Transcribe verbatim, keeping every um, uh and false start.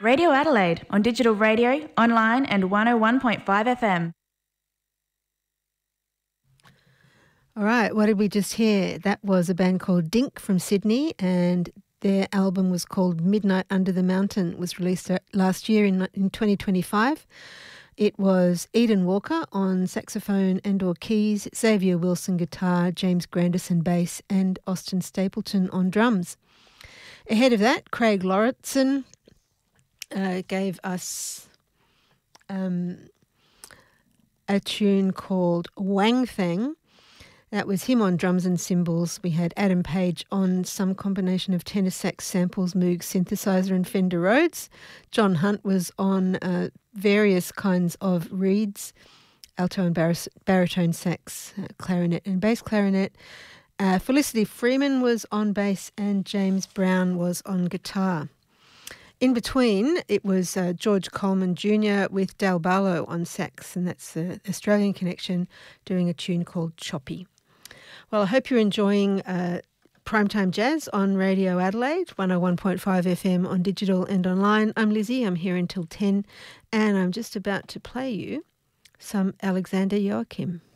Radio Adelaide on digital radio, online and one oh one point five F M. All right, what did we just hear? That was a band called Dink from Sydney, and their album was called Midnight Under the Mountain. It was released last year in, in twenty twenty-five. It was Eden Walker on saxophone and or keys, Xavier Wilson guitar, James Grandison bass, and Austin Stapleton on drums. Ahead of that, Craig Lauritsen uh, gave us um, a tune called Wang Thang. That was him on drums and cymbals. We had Adam Page on some combination of tenor sax samples, Moog synthesizer and Fender Rhodes. John Hunt was on uh, various kinds of reeds, alto and bar- baritone sax, uh, clarinet and bass clarinet. Uh, Felicity Freeman was on bass and James Brown was on guitar. In between, it was uh, George Coleman Junior with Dal Barlow on sax, and that's the Australian connection, doing a tune called Choppy. Well, I hope you're enjoying uh, Primetime Jazz on Radio Adelaide, one oh one point five F M on digital and online. I'm Lizzie, I'm here until ten, and I'm just about to play you some Alexander Joachim.